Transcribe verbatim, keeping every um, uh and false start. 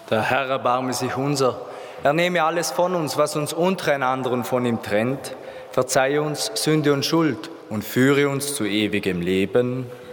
Der Herr erbarme sich unser. Er nehme alles von uns, was uns untereinander und von ihm trennt. Verzeihe uns Sünde und Schuld und führe uns zu ewigem Leben.